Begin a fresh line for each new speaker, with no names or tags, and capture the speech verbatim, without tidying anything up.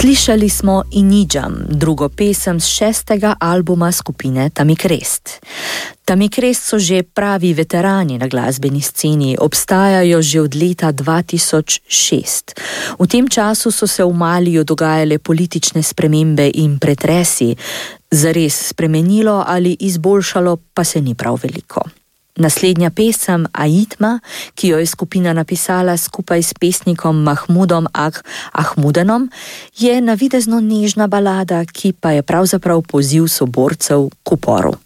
Slišali smo Inidžam, drugo pesem z šestega albuma skupine Tamikrest. Tamikrest so že pravi veterani na glasbeni sceni, obstajajo že od leta dva tisoč šest. V tem času so se v Maliju dogajale politične spremembe in pretresi, zares spremenilo ali izboljšalo pa se ni prav veliko. Naslednja pesem Aitma, ki jo je skupina napisala skupaj s pesnikom Mahmudom Ag Ahmudenom, je navidezno nežna balada, ki pa je pravzaprav poziv soborcev k uporu.